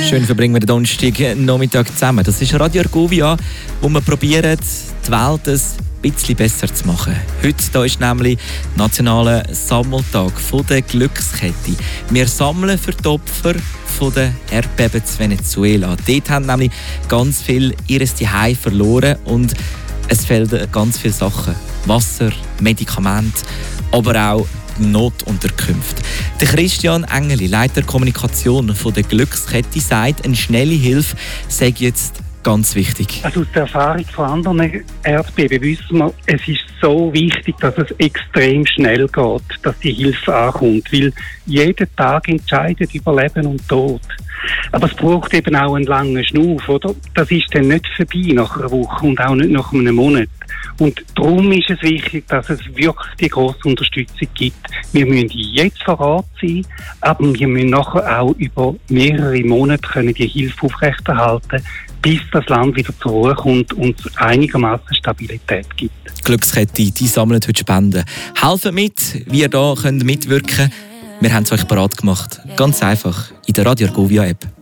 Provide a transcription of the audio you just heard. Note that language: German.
Schön verbringen wir den Donnerstag Nachmittag zusammen. Das ist Radio Argovia, wo wir probieren, die Welt ein bisschen besser zu machen. Heute da ist nämlich nationaler Sammeltag der Glückskette. Wir sammeln für die Opfer von der Erdbeben in Venezuela. Dort haben nämlich ganz viele ihr Zuhause verloren und es fehlen ganz viele Sachen. Wasser, Medikamente, aber auch Notunterkünfte. Der Christian Engeli, Leiter Kommunikation von der Glückskette, sagt, eine schnelle Hilfe sei jetzt ganz wichtig. Also aus der Erfahrung von anderen Erdbeben wissen wir, es ist so wichtig, dass es extrem schnell geht, dass die Hilfe ankommt, weil jeden Tag entscheidet über Leben und Tod. Aber es braucht eben auch einen langen Schnuff, oder? Das ist dann nicht vorbei nach einer Woche und auch nicht nach einem Monat. Und darum ist es wichtig, dass es wirklich die grosse Unterstützung gibt. Wir müssen jetzt vor Ort sein, aber wir müssen nachher auch über mehrere Monate können die Hilfe aufrechterhalten, bis das Land wieder zur Ruhe kommt und es einigermaßen Stabilität gibt. Die Glückskette, die sammelt heute Spenden. Helfen mit, wie ihr da mitwirken könnt. Wir haben es euch bereit gemacht. Ganz einfach in der Radio Argovia App.